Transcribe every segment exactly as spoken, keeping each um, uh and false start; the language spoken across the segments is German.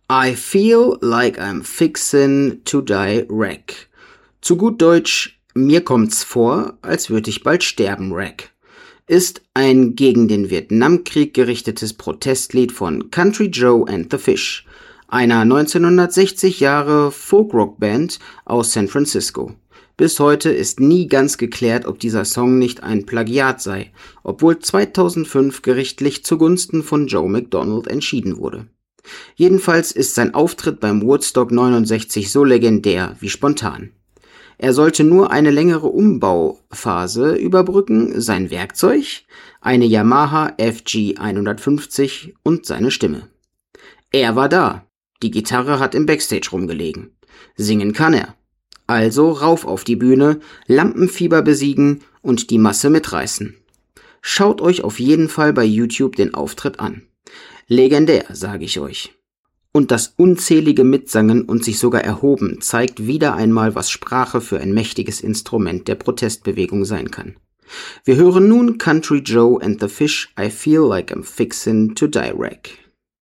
I feel like I'm fixin' to die wreck. Zu gut Deutsch, mir kommt's vor, als würde ich bald sterben wreck. Ist ein gegen den Vietnamkrieg gerichtetes Protestlied von Country Joe and the Fish, einer neunzehnhundertsechzig Jahre Folk-Rock-Band aus San Francisco. Bis heute ist nie ganz geklärt, ob dieser Song nicht ein Plagiat sei, obwohl zweitausendfünf gerichtlich zugunsten von Joe McDonald entschieden wurde. Jedenfalls ist sein Auftritt beim Woodstock neunundsechzig so legendär wie spontan. Er sollte nur eine längere Umbauphase überbrücken, sein Werkzeug, eine Yamaha F G hundertfünfzig und seine Stimme. Er war da, die Gitarre hat im Backstage rumgelegen. Singen kann er. Also rauf auf die Bühne, Lampenfieber besiegen und die Masse mitreißen. Schaut euch auf jeden Fall bei YouTube den Auftritt an. Legendär, sage ich euch. Und das unzählige Mitsangen und sich sogar erhoben zeigt wieder einmal, was Sprache für ein mächtiges Instrument der Protestbewegung sein kann. Wir hören nun Country Joe and the Fish, I Feel Like I'm Fixin' to Die Wreck.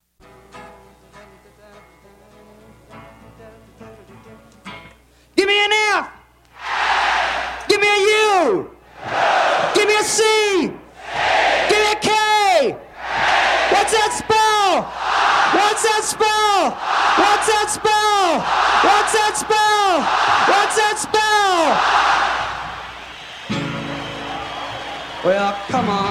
Give me an F! Give me a U! Give me a C! Give me a K! What's that spell? What's that spell? What's that spell? What's that spell? What's that spell? Well, come on.